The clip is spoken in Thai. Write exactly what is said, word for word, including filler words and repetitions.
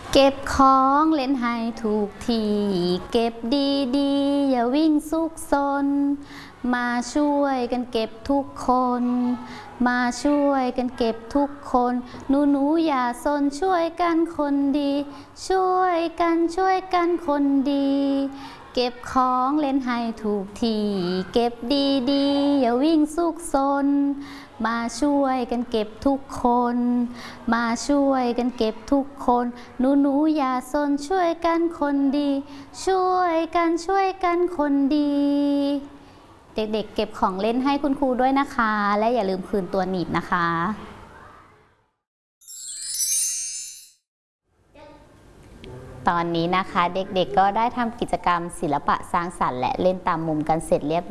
เก็บของเล่นให้ถูกที่เก็บดีๆอย่าวิ่งซุกซนมาช่วยกันเก็บทุกคนมาช่วยกันเก็บทุกคนหนูหนูอย่าซนช่วยกันคนดีช่วยกันช่วยกันคนดีเก็บของเล่นให้ถูกที่เก็บดีๆอย่าวิ่งซุกซนมาช่วยกันเก็บทุกคนมาช่วยกันเก็บทุกคนหนูหนูอย่าซนช่วยกันคนดีช่วยกันช่วยกันคนดีเด็กๆ เ, เก็บของเล่นให้คุณครูด้วยนะคะและอย่าลืมคืนตัวหนีบนะคะตอนนี้นะคะเด็กๆ ก็ได้ทำกิจกรรมศิลปะสร้างสรรค์และเล่นตามมุมกันเสร็จเรียบร้อย